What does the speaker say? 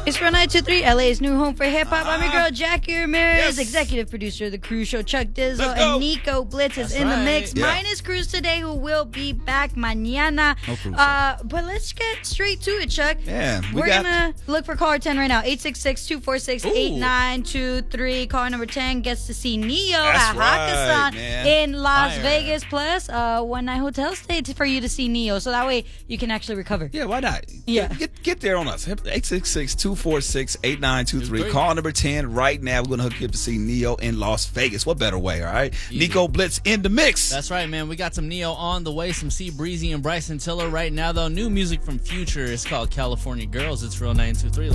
It's Real 923, LA's new home for hip hop. I'm your girl, Jackie Ramirez, Yes. executive producer of The Cruise Show. Chuck Dizzle Let's go. and Nico Blitz is in the mix. Yeah. Minus Cruz today, who will be back mañana. No Cruz. But let's get straight to it, Chuck. Yeah, We're going to look for caller 10 right now. 866-246-8923. Caller number 10 gets to see Neo That's at right, Hakkasan man. in Las Fire. Vegas. Plus, one-night hotel stay for you to see Neo. So that way you can actually recover. Yeah, why not? Yeah. Get there on us. 866-246-8923. Call number 10 right now. We're going to hook you up to see Neo in Las Vegas. What better way, all right? Easy. Nico Blitz in the mix. That's right, man. We got some Neo on the way, some C Breezy and Bryson Tiller right now, though. New music from Future. It's called California Girls. It's Real 923.